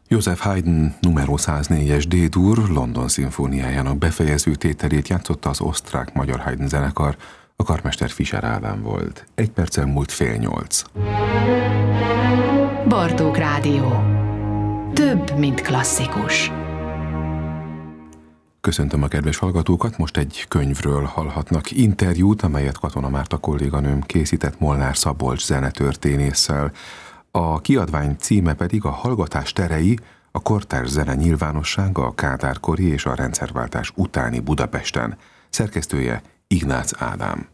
József Haydn numero 104-es D-dur London szimfóniájának befejező tételét játszotta az osztrák-magyar Haydn zenekar, a karmester Fischer Ádám volt. 1 perccel múlt 7:30. Bartók Rádió. Több, mint klasszikus. Köszöntöm a kedves hallgatókat, most egy könyvről hallhatnak interjút, amelyet Katona Márta kolléganőm készített Molnár Szabolcs zenetörténésszel. A kiadvány címe pedig a Hallgatás terei, a kortárs zene nyilvánossága a Kádár-kori és a rendszerváltás utáni Budapesten. Szerkesztője Ignác Ádám.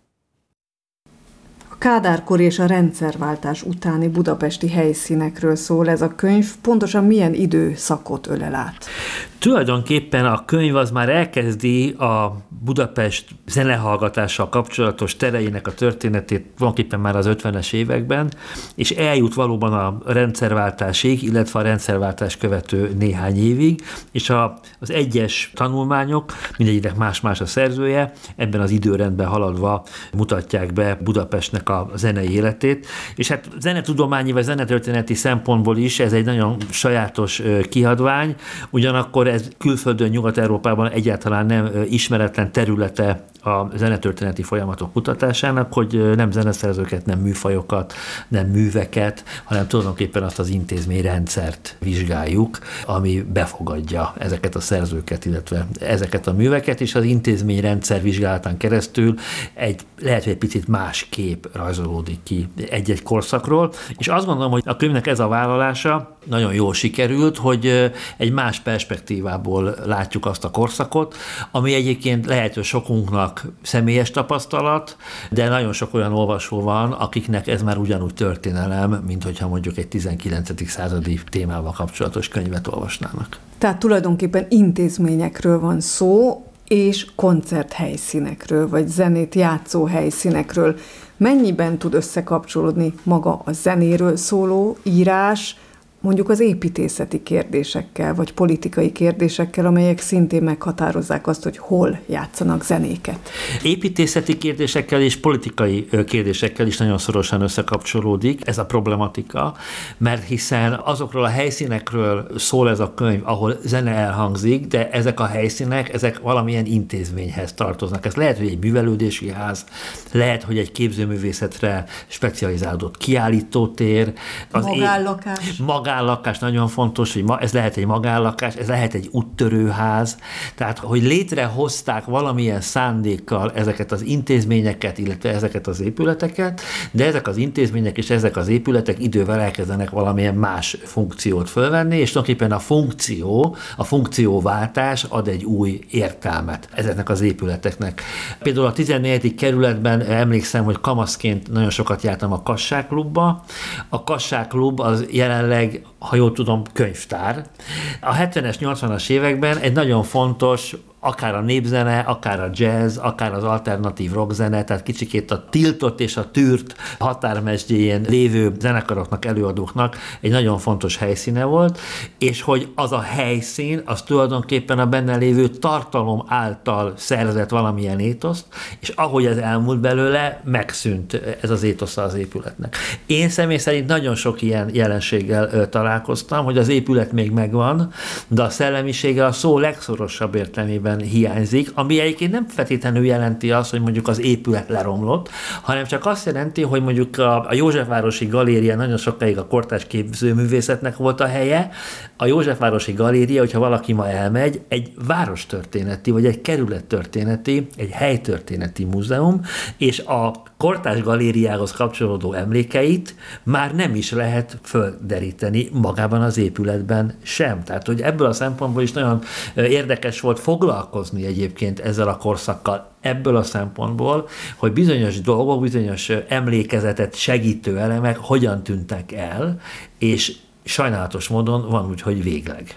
A Kádár-kor és a rendszerváltás utáni budapesti helyszínekről szól ez a könyv. Pontosan milyen időszakot ölel át? Tulajdonképpen a könyv az már elkezdi a Budapest zenehallgatással kapcsolatos tereinek a történetét tulajdonképpen már az 50-es években, és eljut valóban a rendszerváltásig, illetve a rendszerváltás követő néhány évig, és az egyes tanulmányok, mindegyiknek más-más a szerzője, ebben az időrendben haladva mutatják be Budapestnek a zenei életét, és hát zenetudományi vagy zenetörténeti szempontból is ez egy nagyon sajátos kiadvány, ugyanakkor ez külföldön, Nyugat-Európában egyáltalán nem ismeretlen területe a zenetörténeti folyamatok kutatásának, hogy nem zeneszerzőket, nem műfajokat, nem műveket, hanem tulajdonképpen azt az intézményrendszert vizsgáljuk, ami befogadja ezeket a szerzőket, illetve ezeket a műveket, és az intézményrendszer vizsgálatán keresztül lehet, hogy egy picit más kép rajzolódik ki egy-egy korszakról, és azt gondolom, hogy a könyvnek ez a vállalása nagyon jól sikerült, hogy egy más perspektívából látjuk azt a korszakot, ami egyébként lehet, hogy sokunknak személyes tapasztalat, de nagyon sok olyan olvasó van, akiknek ez már ugyanúgy történelem, mint hogyha mondjuk egy 19. századi témával kapcsolatos könyvet olvasnának. Tehát tulajdonképpen intézményekről van szó, és koncerthelyszínekről, vagy zenét játszó helyszínekről. Mennyiben tud összekapcsolódni maga a zenéről szóló írás, mondjuk az építészeti kérdésekkel, vagy politikai kérdésekkel, amelyek szintén meghatározzák azt, hogy hol játszanak zenéket? Építészeti kérdésekkel és politikai kérdésekkel is nagyon szorosan összekapcsolódik ez a problematika, mert hiszen azokról a helyszínekről szól ez a könyv, ahol zene elhangzik, de ezek a helyszínek, ezek valamilyen intézményhez tartoznak. Ez lehet, hogy egy művelődési ház, lehet, hogy egy képzőművészetre specializálódott kiállítótér. Magánlakás nagyon fontos, hogy ez lehet egy magánlakás, ez lehet egy úttörőház, tehát hogy létrehozták valamilyen szándékkal ezeket az intézményeket, illetve ezeket az épületeket, de ezek az intézmények és ezek az épületek idővel elkezdenek valamilyen más funkciót fölvenni, és tulajdonképpen a funkcióváltás ad egy új értelmet ezeknek az épületeknek. Például a 14. kerületben emlékszem, hogy kamaszként nagyon sokat jártam a Kassák klubba. A Kassák klub az jelenleg, ha jól tudom, könyvtár. A 70-es, 80-as években egy nagyon fontos, akár a népzene, akár a jazz, akár az alternatív rockzene, tehát kicsikét a tiltott és a tűrt határmesdjéjén lévő zenekaroknak, előadóknak egy nagyon fontos helyszíne volt, és hogy az a helyszín, az tulajdonképpen a benne lévő tartalom által szerzett valamilyen étoszt, és ahogy ez elmúlt belőle, megszűnt ez az étosza az épületnek. Én személy szerint nagyon sok ilyen jelenséggel találkoztam, hogy az épület még megvan, de a szellemisége a szó legszorosabb értelmében hiányzik, ami egyébként nem feltétlenül jelenti azt, hogy mondjuk az épület leromlott, hanem csak azt jelenti, hogy mondjuk a Józsefvárosi Galéria nagyon sokáig a kortárs képzőművészetnek volt a helye. A Józsefvárosi Galéria, hogyha valaki ma elmegy, egy várostörténeti, vagy egy kerülettörténeti, egy helytörténeti múzeum, és a kortárs galériához kapcsolódó emlékeit már nem is lehet földeríteni magában az épületben sem. Tehát, hogy ebből a szempontból is nagyon érdekes volt foglalkozni egyébként ezzel a korszakkal, ebből a szempontból, hogy bizonyos dolgok, bizonyos emlékezetet segítő elemek hogyan tűntek el, és sajnálatos módon van úgy, hogy végleg.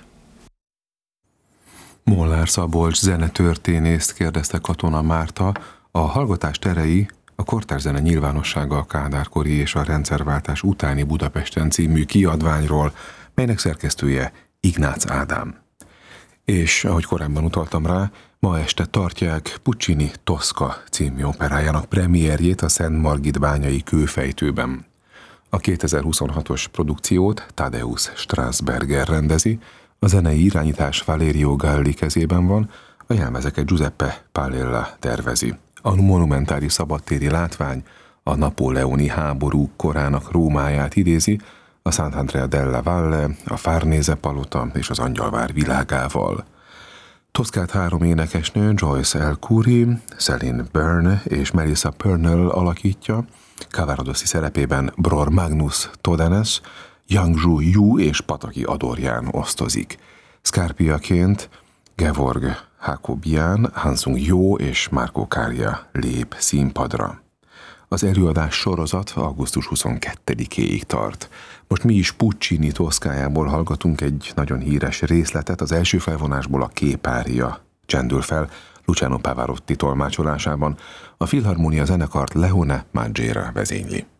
Molnár Szabolcs zenetörténészt kérdezte Katona Márta, a Hallgatás terei, a kortárs zene nyilvánossága a Kádár-kori és a rendszerváltás utáni Budapesten című kiadványról, melynek szerkesztője Ignác Ádám. És ahogy korábban utaltam rá, ma este tartják Puccini Tosca című operájának premierjét a Szent Margit bányai kőfejtőben. A 2026-os produkciót Tadeusz Strasberger rendezi, a zenei irányítás Valerio Galli kezében van, a jelmezeket Giuseppe Pallella tervezi. A monumentális szabadtéri látvány a napóleoni háború korának Rómáját idézi, a Sant'Andrea della Valle, a Farnese palota és az Angyalvár világával. Toszkát 3 énekesnő Joyce El Khoury, Celine Byrne és Melissa Purnell alakítja, Cavarossi szerepében Bror Magnus Todenes, Yangzhu Yu és Pataki Adorján osztozik. Scarpiaként Georg Hakobian, Hansung Jo és Marco Caria lép színpadra. Az előadás sorozat augusztus 22-éig tart. Most mi is Puccini Toszkájából hallgatunk egy nagyon híres részletet, az első felvonásból a Képária csendül fel Luciano Pavarotti tolmácsolásában. A Filharmonia zenekart Leone Mangiera vezényli.